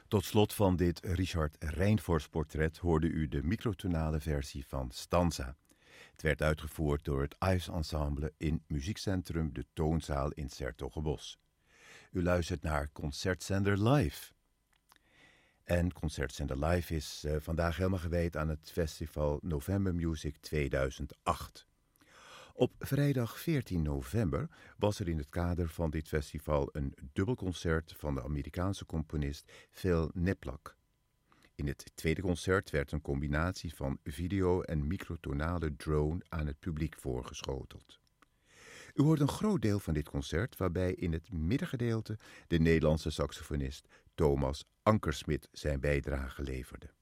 Tot slot van dit Richard Rijnfors portret hoorde u de microtonale versie van Stanza. Het werd uitgevoerd door het Ives Ensemble in Muziekcentrum De Toonzaal in 's-Hertogenbosch. U luistert naar Concertzender Live. En Concertzender Live is vandaag helemaal gewijd aan het festival November Music 2008. Op vrijdag 14 november was er in het kader van dit festival een dubbelconcert van de Amerikaanse componist Phil Neplak. In het tweede concert werd een combinatie van video en microtonale drone aan het publiek voorgeschoteld. U hoort een groot deel van dit concert waarbij in het middengedeelte de Nederlandse saxofonist Thomas Ankersmit zijn bijdrage leverde.